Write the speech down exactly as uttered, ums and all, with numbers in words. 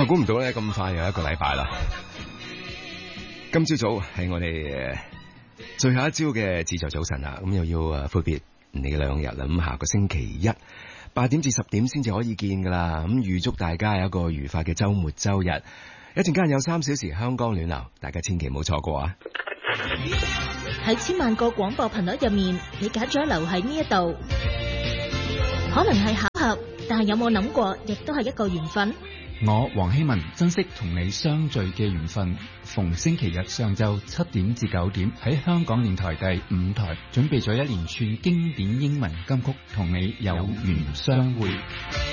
哇！估唔到咧，咁快又一個禮拜啦。今朝早係我哋最後一朝嘅自在早晨啦，咁又要誒闊別你嘅兩日啦。咁下個星期一八點至十點先至可以見噶啦。咁預祝大家有一個愉快嘅週末週日。一陣間有三小時香港暖流，大家千祈唔好錯過啊！ 喺千萬個廣播頻率入面，你揀咗留喺呢一度，可能係巧合，但係有冇諗過，亦都係一個緣分。 我黃希文珍惜同你相聚嘅緣分，逢星期日上晝七點至九點喺香港電台第五台準備咗一連串經典英文金曲，同你有緣相會。